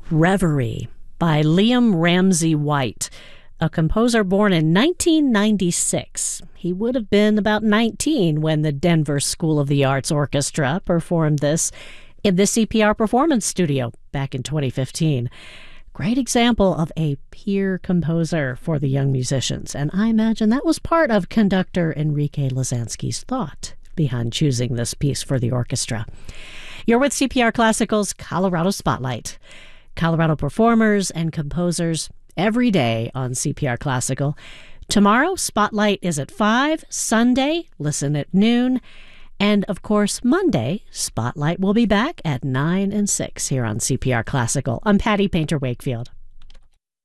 Reverie by Liam Ramsey White, a composer born in 1996. He would have been about 19 when the Denver School of the Arts Orchestra performed this in the CPR Performance Studio back in 2015. Great example of a peer composer for the young musicians, and I imagine that was part of conductor Enrique Lazansky's thought behind choosing this piece for the orchestra. You're with CPR Classical's Colorado Spotlight. Colorado performers and composers every day on CPR Classical. Tomorrow, Spotlight is at 5. Sunday, listen at noon. And, of course, Monday, Spotlight will be back at 9 and 6 here on CPR Classical. I'm Patty Painter Wakefield.